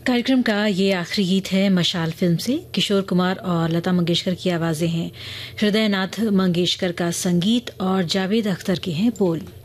कार्यक्रम का ये आखिरी गीत है मशाल फिल्म से। किशोर कुमार और लता मंगेशकर की आवाजें हैं, हृदयनाथ मंगेशकर का संगीत और जावेद अख्तर के हैं बोल।